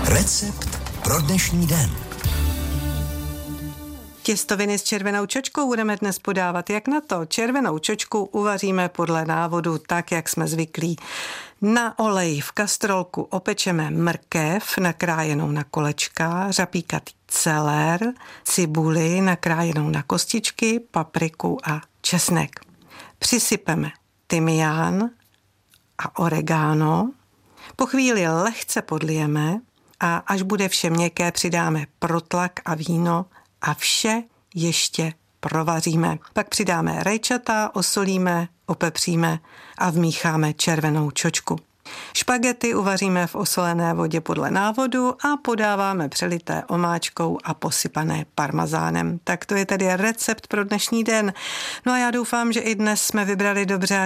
Recept pro dnešní den. Těstoviny s červenou čočkou budeme dnes podávat. Jak na to? Červenou čočku uvaříme podle návodu tak, jak jsme zvyklí. Na oleji v kastrolku opečeme mrkev nakrájenou na kolečka, řapíkatý celer, cibuli nakrájenou na kostičky, papriku a česnek. Přisypeme tymián a oregano. Po chvíli lehce podlijeme a až bude vše měkké, přidáme protlak a víno a vše ještě provaříme. Pak přidáme rajčata, osolíme, opepříme a vmícháme červenou čočku. Špagety uvaříme v osolené vodě podle návodu a podáváme přelité omáčkou a posypané parmazánem. Tak to je tedy recept pro dnešní den. No a já doufám, že i dnes jsme vybrali dobře.